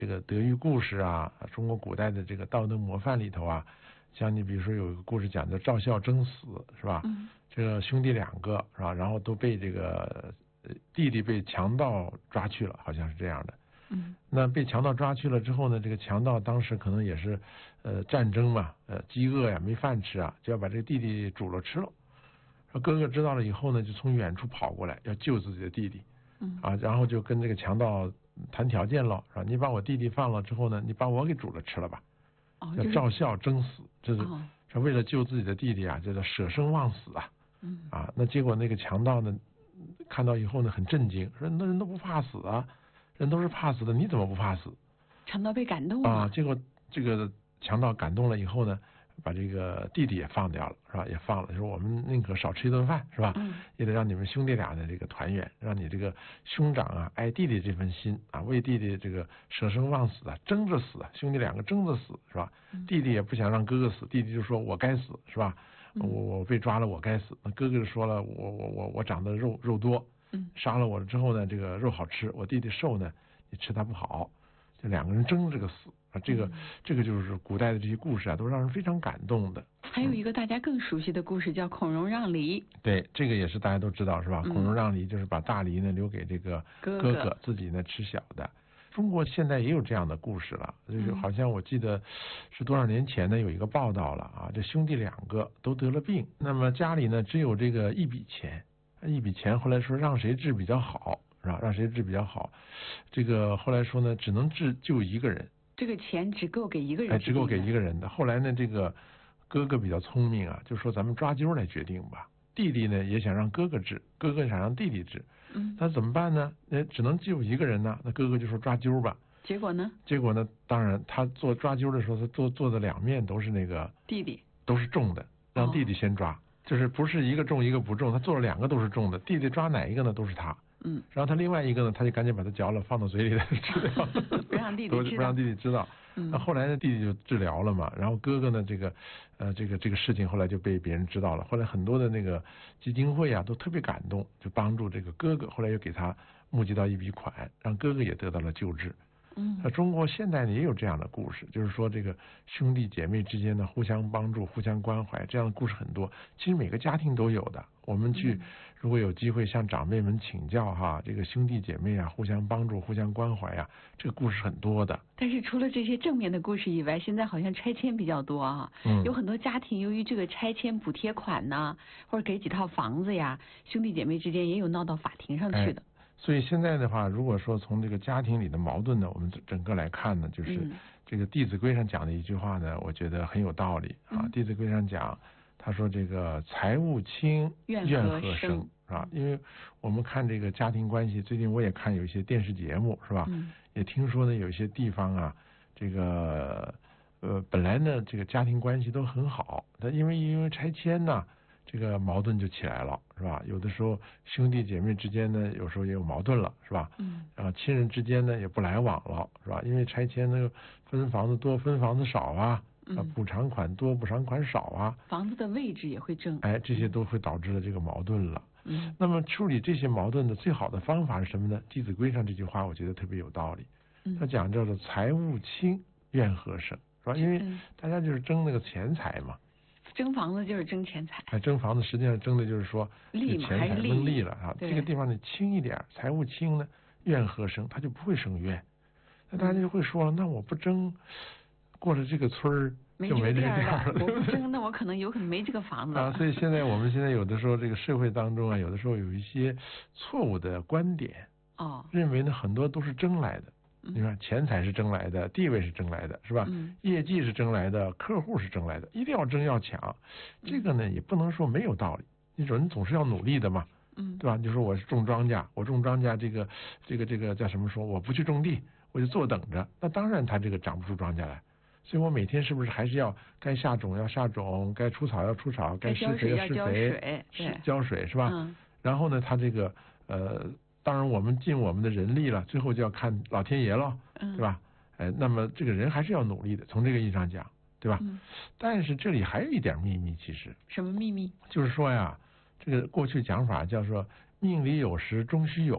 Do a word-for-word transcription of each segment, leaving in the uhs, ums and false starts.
这个德育故事啊，中国古代的这个道德模范里头啊，像你比如说有一个故事讲的赵孝争死，是吧？ 嗯， 这个兄弟两个是吧？然后都被这个弟弟被强盗抓去了，好像是这样的。 嗯， 那被强盗抓去了之后呢，这个强盗当时可能也是呃战争嘛，呃饥饿呀，没饭吃啊，就要把这个弟弟煮了吃了。哥哥知道了以后呢，就从远处跑过来要救自己的弟弟。 嗯啊，然后就跟这个强盗谈条件了，是吧？你把我弟弟放了之后呢，你把我给煮了吃了吧？ 哦， 叫赵孝争死，这是、 哦、 是为了救自己的弟弟啊，叫做舍生忘死啊。 嗯啊，那结果那个强盗呢，看到以后呢很震惊，说那人都不怕死啊，人都是怕死的，你怎么不怕死？ 强盗被感动了啊，结果这个强盗感动了以后呢，把这个弟弟也放掉了，是吧？也放了，说我们宁可少吃一顿饭，是吧？ 嗯， 也得让你们兄弟俩的这个团圆，让你这个兄长啊爱弟弟这份心啊，为弟弟这个舍生忘死啊，争着死啊，兄弟两个争着死，是吧？ 嗯、 弟弟也不想让哥哥死，弟弟就说我该死，是吧？ 嗯、 我我被抓了，我该死。那哥哥就说了，我我我我长得肉肉多， 嗯， 杀了我了之后呢，这个肉好吃，我弟弟瘦呢，你吃他不好。就两个人争这个死啊，这个、嗯、这个就是古代的这些故事啊，都让人非常感动的。 还有一个大家更熟悉的故事叫孔融让梨。 对，这个也是大家都知道是吧？ 嗯、 孔融让梨就是把大梨呢留给这个哥哥， 哥哥自己呢吃小的。中国现在也有这样的故事了，就是好像我记得是多少年前呢有一个报道了啊，这兄弟两个都得了病，那么家里呢只有这个一笔钱，一笔钱后来说让谁治比较好。是吧？让谁治比较好？这个后来说呢，只能治救一个人。 这个钱只够给一个人， 哎，只够给一个人的。后来呢，这个哥哥比较聪明啊，就说咱们抓阄来决定吧。弟弟呢也想让哥哥治，哥哥想让弟弟治。 嗯， 那怎么办呢？那只能救一个人呢。那哥哥就说抓阄吧。 结果呢？ 结果呢？当然，他做抓阄的时候，他做做的两面都是那个弟弟， 都是重的，让弟弟先抓，哦、就是不是一个重一个不重，他做了两个都是重的，弟弟抓哪一个呢？都是他。 嗯， 然后他另外一个呢，他就赶紧把它嚼了，放到嘴里来吃掉， 不让弟弟知道， 不让弟弟知道。 嗯， 那后来呢，弟弟就治疗了嘛。然后哥哥呢，这个呃，这个这个事情后来就被别人知道了。后来很多的那个基金会啊，都特别感动，就帮助这个哥哥。后来又给他募集到一笔款，让哥哥也得到了救治。 嗯， 那中国现代呢也有这样的故事，就是说这个兄弟姐妹之间呢互相帮助、互相关怀，这样的故事很多。其实每个家庭都有的。我们去如果有机会向长辈们请教哈，这个兄弟姐妹啊互相帮助、互相关怀啊，这个故事很多的。 但是除了这些正面的故事以外，现在好像拆迁比较多啊。 嗯， 有很多家庭由于这个拆迁补贴款呐，或者给几套房子呀，兄弟姐妹之间也有闹到法庭上去的。 哎，所以现在的话，如果说从这个家庭里的矛盾呢，我们整个来看呢，就是这个《弟子规》上讲的一句话呢，我觉得很有道理啊。 嗯， 《弟子规》上讲，他说这个财物轻， 怨何生， 是吧？因为我们看这个家庭关系，最近我也看有一些电视节目，是吧？ 嗯， 也听说呢，有一些地方啊，这个呃本来呢这个家庭关系都很好，但因为因为拆迁呢。这个矛盾就起来了，是吧？有的时候兄弟姐妹之间呢，有时候也有矛盾了，是吧？ 嗯， 啊，亲人之间呢也不来往了，是吧？因为拆迁那个分房子多，分房子少啊，啊，补偿款多，补偿款少啊， 房子的位置也会争， 哎，这些都会导致了这个矛盾了。 嗯， 那么处理这些矛盾的最好的方法是什么呢？《弟子规》上这句话，我觉得特别有道理。 嗯， 他讲叫做财物轻，怨何生，是吧？因为大家就是争那个钱财嘛。 争房子就是争钱财， 哎，争房子实际上争的就是说利嘛， 钱财争利了啊。 这个地方呢轻一点，财物轻呢，怨何生？他就不会生怨。那大家就会说了，那我不争，过了这个村儿就没这个店了。 我不争，那我可能有可能没这个房子啊。所以现在我们现在有的时候这个社会当中啊，有的时候有一些错误的观点， 哦， 认为呢很多都是争来的。你看，钱财是争来的，地位是争来的，是吧？ 嗯， 业绩是争来的，客户是争来的，一定要争要抢。这个呢，也不能说没有道理。你说人总是要努力的嘛， 嗯， 对吧？你就说我是种庄稼，我种庄稼，这个这个这个叫什么说？我不去种地，我就坐等着。那当然，他这个长不出庄稼来。所以我每天是不是还是要该下种要下种，该除草要除草，该施肥要施肥， 是浇水是吧？ 嗯， 然后呢，他这个呃。当然，我们尽我们的人力了，最后就要看老天爷了， 嗯， 对吧？哎，那么这个人还是要努力的，从这个意义上讲，对吧？ 嗯。 但是这里还有一点秘密，其实什么秘密？ 就是说呀，这个过去讲法叫做命里有时终须有，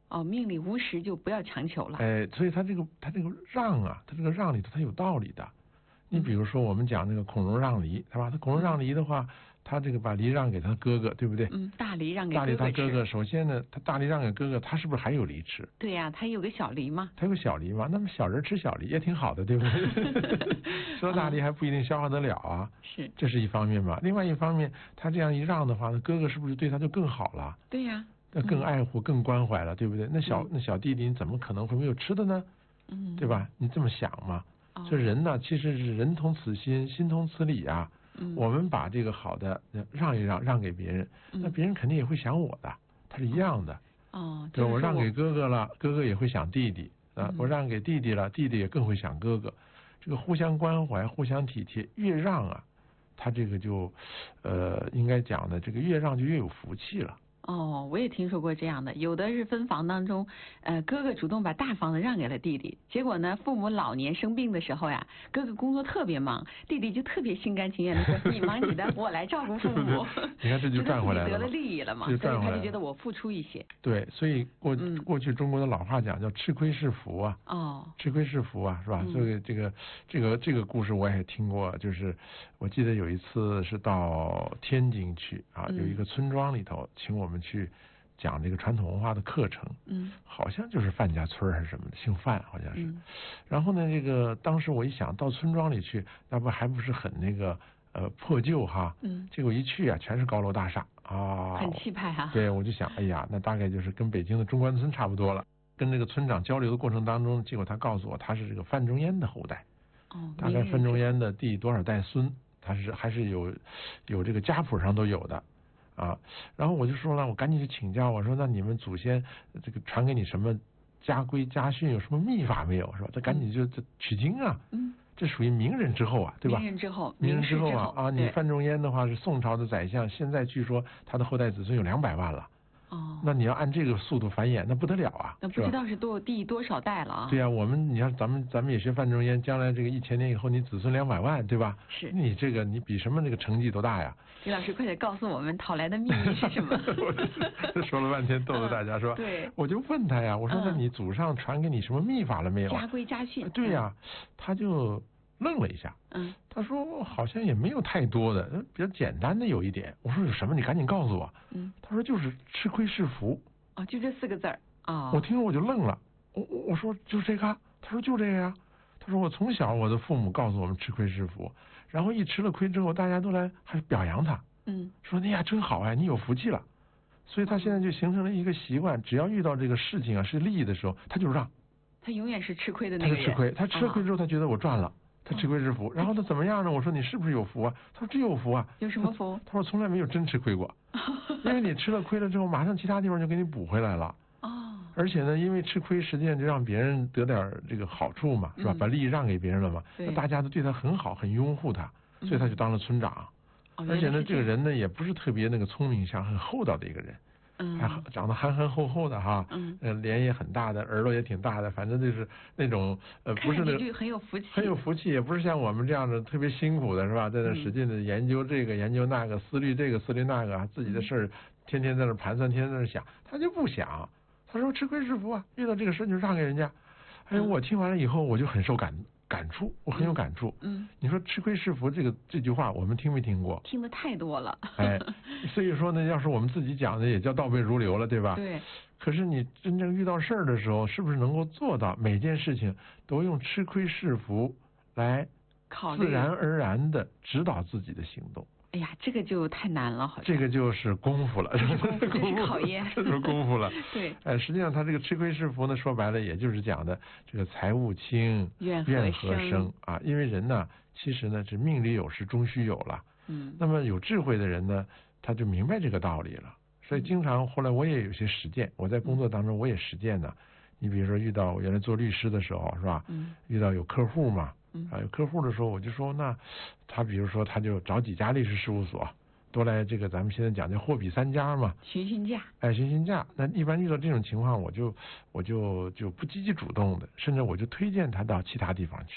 哦，命里无时就不要强求了。 哎，所以他这个他这个让啊，他这个让里头他有道理的。你比如说我们讲那个孔融让梨，是吧？他孔融让梨的话，他这个把梨让给他哥哥，对不对？ 嗯，大梨让给大梨他哥哥， 吃首先呢，他大梨让给哥哥，他是不是还有梨吃？ 对呀、他有个小梨嘛。 他有小梨嘛，那么小人吃小梨也挺好的，对不对？说大梨还不一定消化得了啊。 是， 这是一方面吧。另外一方面，他这样一让的话，那哥哥是不是对他就更好了？ 对呀、 那更爱护、更关怀了，对不对？那小嗯那小弟弟你怎么可能会没有吃的呢？ 嗯， 对吧？你这么想嘛？ 哦这人呢，其实是人同此心，心同此理啊。 嗯我们把这个好的让一让，让给别人，那嗯别人肯定也会想我的，他是一样的。 哦， 对， 就是说我让给哥哥了，哥哥也会想弟弟啊； 嗯我让给弟弟了，弟弟也更会想哥哥。这个互相关怀、互相体贴，越让啊，他这个就，呃，应该讲呢，这个越让就越有福气了。 哦，我也听说过这样的，有的是分房当中，呃，哥哥主动把大房子让给了弟弟，结果呢，父母老年生病的时候呀，哥哥工作特别忙，弟弟就特别心甘情愿的说，你忙你的，我来照顾父母。 你看这就赚回来了嘛， 觉得自己得了利益了嘛， 这就所以赚回来了他就觉得我付出一些。 对，所以过、 嗯过去中国的老话讲叫吃亏是福啊。 哦， 吃亏是福啊，是吧？ 嗯所以这个这个这个故事我也听过，就是我记得有一次是到天津去啊， 嗯有一个村庄里头请我们去讲这个传统文化的课程， 嗯好像就是范家村还是什么的，姓范好像是。 嗯然后呢，这个当时我一想到村庄里去，那不还不是很那个呃破旧哈？ 嗯， 结果一去啊，全是高楼大厦啊， 很气派哈。 对，我就想，哎呀，那大概就是跟北京的中关村差不多了。跟这个村长交流的过程当中，结果他告诉我，他是这个范仲淹的后代， 哦， 大概范仲淹的第多少代孙，他是还是有有这个家谱上都有的啊。然后我就说了，我赶紧去请教，我说那你们祖先这个传给你什么家规家训，有什么秘法没有，是吧？这赶紧就这取经啊， 嗯， 这属于名人之后啊，对吧？ 名人之后， 名人之后之啊啊，你对范仲淹的话是宋朝的宰相，现在据说他的后代子孙有两百万了。 哦， 那你要按这个速度繁衍，那不得了啊！ 那不知道是多第多少代了啊？ 对呀、啊，我们你看咱们咱们也学范仲淹，将来这个一千年以后，你子孙两百万，对吧？ 是。 你这个你比什么那个成绩都大呀？ 李老师，快点告诉我们讨来的秘密是什么？ 我说了半天逗得大家说、嗯， 对， 我就问他呀，我说那嗯你祖上传给你什么秘法了没有？ 家规家训。 对呀、啊，他就愣了一下， 嗯， 他说好像也没有太多的，比较简单的有一点。我说有什么？你赶紧告诉我。 嗯， 他说就是吃亏是福。 哦，就这四个字儿啊！ 我听了我就愣了，我我我说就这个，他说就这个呀，他说我从小我的父母告诉我们吃亏是福，然后一吃了亏之后，大家都来还表扬他， 嗯， 说哎呀真好哎，你有福气了，所以他现在就形成了一个习惯，只要遇到这个事情啊是利益的时候，他就让， 他永远是吃亏的那个人， 他是吃亏，他吃了亏之后他觉得我赚了。他吃亏是福，然后他怎么样呢？我说你是不是有福啊？他说真有福啊。 有什么福？ 他说从来没有真吃亏过，因为你吃了亏了之后，马上其他地方就给你补回来了。 哦。 而且呢，因为吃亏实际上就让别人得点这个好处嘛，是吧？ 嗯、 把利益让给别人了嘛，那大家都对他很好，很拥护他，所以他就当了村长。 嗯、 而且呢，这个人呢也不是特别那个聪明，像很厚道的一个人。 嗯， 还长得憨憨厚厚的哈， 嗯， 呃，脸也很大的，耳朵也挺大的，反正就是那种呃，不是那个很有福气， 很有福气，也不是像我们这样的特别辛苦的是吧？在那使劲的研究这个、嗯、研究那个，思虑这个思虑那个，自己的事儿、嗯、天天在那盘算，天天在那想，他就不想，他说吃亏是福啊，遇到这个事就让给人家。哎呦，我听完了以后，我就很受感感触，我很有感触。 嗯， 你说吃亏是福这个这句话，我们听没听过？ 听的太多了。 哎，所以说呢，要是我们自己讲的，也叫倒背如流了，对吧？ 对。 可是你真正遇到事儿的时候，是不是能够做到每件事情都用吃亏是福来自然而然的指导自己的行动？ 哎呀，这个就太难了，好像。 这个就是功夫了， 这是功夫，这是考验， 这是功夫了。 对。 哎，实际上他这个吃亏是福呢，说白了也就是讲的这个财物轻， 怨和生啊。因为人呢，其实呢是命里有时终须有了。 嗯。 那么有智慧的人呢，他就明白这个道理了。所以经常后来我也有些实践，我在工作当中我也实践呢。你比如说遇到我原来做律师的时候，是吧？ 嗯。 遇到有客户嘛。 嗯、 啊，有客户的时候，我就说，那他比如说，他就找几家律师事务所，都来这个咱们现在讲叫货比三家嘛， 询询价， 哎，询询价。那一般遇到这种情况，我就我就就不积极主动的，甚至我就推荐他到其他地方去。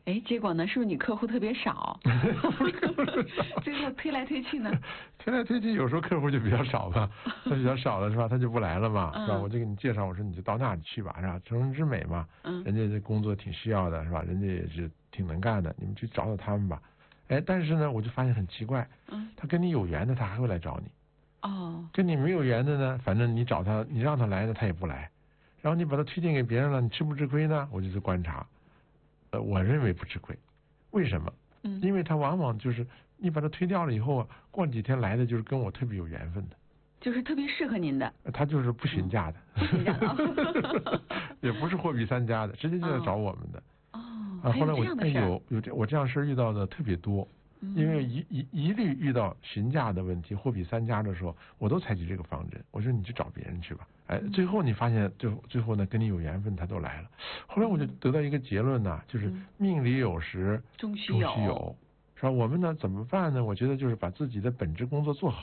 哎，结果呢，是不是你客户特别少？最后推来推去呢？ 推来推去，有时候客户就比较少吧，他比较少了是吧？他就不来了嘛，是吧？我就给你介绍，我说你就到那里去吧，是吧？成人之美嘛，嗯，人家这工作挺需要的，是吧？人家也是挺能干的，你们去找找他们吧。哎，但是呢，我就发现很奇怪，嗯，他跟你有缘的，他还会来找你。哦。跟你没有缘的呢，反正你找他，你让他来呢，他也不来。然后你把他推荐给别人了，你吃不吃亏呢？我就去观察。呃，我认为不吃亏，为什么？嗯，因为他往往就是你把他推掉了以后，过几天来的就是跟我特别有缘分的， 就是特别适合您的。 他就是不询价的， 不询价的， 也不是货比三家的，直接就来找我们的。 哦， 啊，后来我哎有有这我这样事遇到的特别多，因为一一一律遇到询价的问题，货比三家的时候，我都采取这个方针，我说你去找别人去吧。哎，最后你发现最后最后呢，跟你有缘分他都来了。后来我就得到一个结论呢，就是命里有时终须有，是吧？我们呢怎么办呢？我觉得就是把自己的本职工作做好。